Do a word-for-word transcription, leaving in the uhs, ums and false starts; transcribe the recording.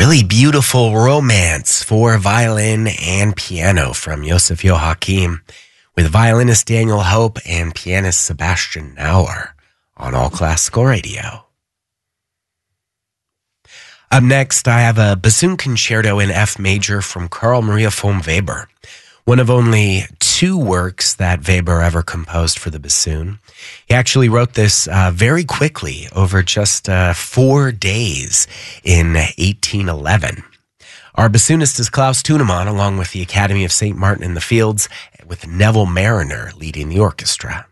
really beautiful romance for violin and piano from Yosef Yohakim with violinist Daniel Hope and pianist Sebastian Nauer on All Classical Radio. Up next, I have a bassoon concerto in F major from Carl Maria von Weber, one of only two works that Weber ever composed for the bassoon. He actually wrote this uh, very quickly over just uh, four days in eighteen eleven. Our bassoonist is Klaus Tunemann, along with the Academy of Saint Martin in the Fields, with Neville Mariner leading the orchestra.